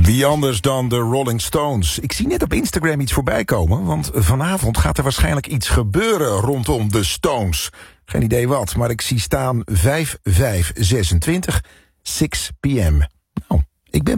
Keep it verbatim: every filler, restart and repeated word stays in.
Wie anders dan de Rolling Stones. Ik zie net op Instagram iets voorbij komen, want vanavond gaat er waarschijnlijk iets gebeuren rondom de Stones. Geen idee wat, maar ik zie staan vijf vijf zesentwintig, zes p m. Nou, ik ben